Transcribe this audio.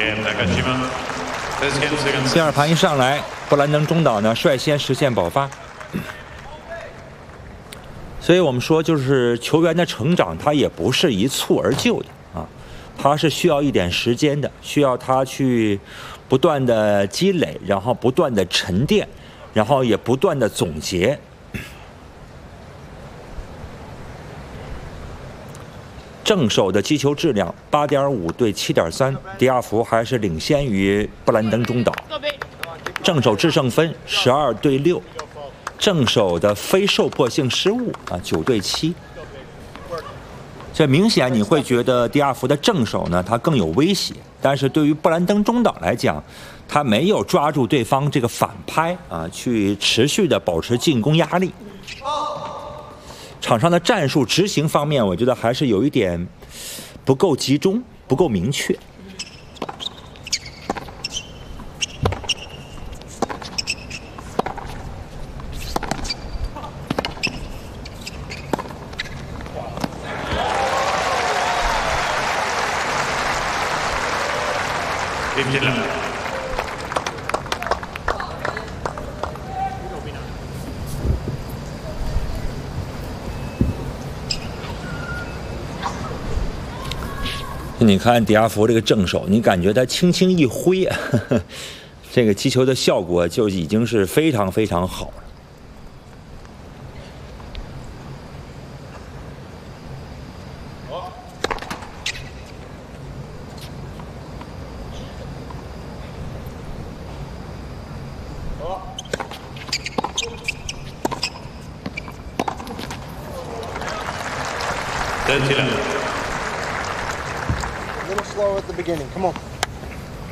第二盘一上来，布兰登中岛呢率先实现保发。所以我们说，就是球员的成长，他也不是一蹴而就的啊，他是需要一点时间的，需要他去不断的积累，然后不断的沉淀，然后也不断的总结。正手的击球质量8.5对7.3，迪亚福还是领先于布兰登中岛。正手制胜分12对6。正手的非受迫性失误啊，9对7。这明显你会觉得迪亚福的正手呢，他更有威胁，但是对于布兰登中岛来讲，他没有抓住对方这个反拍啊，去持续的保持进攻压力。场上的战术执行方面，我觉得还是有一点不够集中，不够明确。你看迪亚福这个正手，你感觉他轻轻一挥，这个击球的效果就已经是非常非常好了。 A little slow at the beginning. Come on.